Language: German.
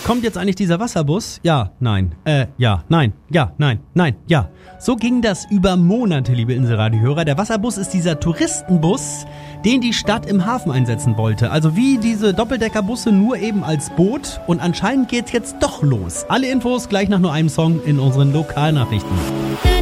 Kommt jetzt eigentlich dieser Wasserbus? Ja, nein, ja, nein, ja, nein, nein, ja. So ging das über Monate, liebe Inselradio-Hörer. Der Wasserbus ist dieser Touristenbus, den die Stadt im Hafen einsetzen wollte. Also wie diese Doppeldeckerbusse, nur eben als Boot. Und anscheinend geht's jetzt doch los. Alle Infos gleich nach nur einem Song in unseren Lokalnachrichten.